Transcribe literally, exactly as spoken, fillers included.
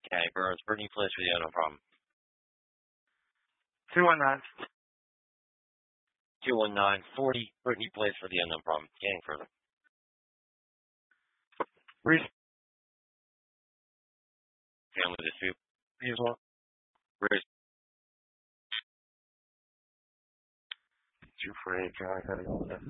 Okay, Burns, Brittany plays for the unknown problem. two one nine. two one nine forty, Brittany plays for the unknown problem. Getting further. Reese. Family dispute. Me as well. Reese. Two for eight, John. I gotta go.